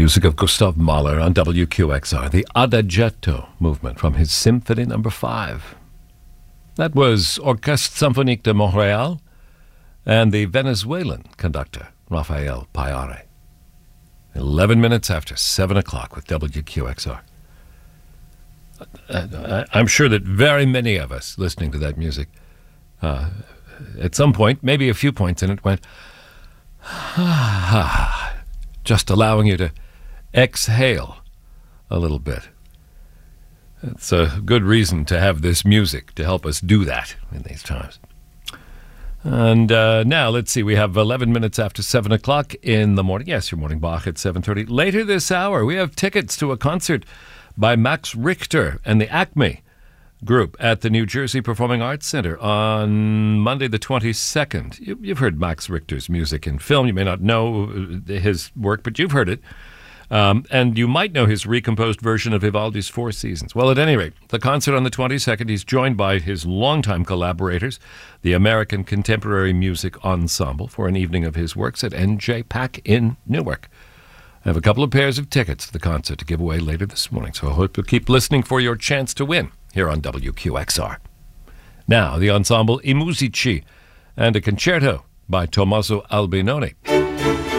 music of Gustav Mahler on WQXR, the Adagietto movement from his Symphony No. 5. That was Orchestre Symphonique de Montréal and the Venezuelan conductor, Rafael Payare. 11 minutes after 7 o'clock with WQXR. I'm sure that very many of us listening to that music, at some point, maybe a few points in it, went, just allowing you to exhale a little bit. It's a good reason to have this music to help us do that in these times. And now, let's see, we have 11 minutes after 7 o'clock in the morning. Yes, your morning Bach at 7:30. Later this hour, we have tickets to a concert by Max Richter and the Acme Group at the New Jersey Performing Arts Center on Monday the 22nd. You've heard Max Richter's music in film. You may not know his work, but you've heard it. And you might know his recomposed version of Vivaldi's Four Seasons. Well, at any rate, the concert on the 22nd, he's joined by his longtime collaborators, the American Contemporary Music Ensemble, for an evening of his works at NJ-PAC in Newark. I have a couple of pairs of tickets to the concert to give away later this morning, so I hope you'll keep listening for your chance to win here on WQXR. Now, the ensemble I Musici and a concerto by Tommaso Albinoni.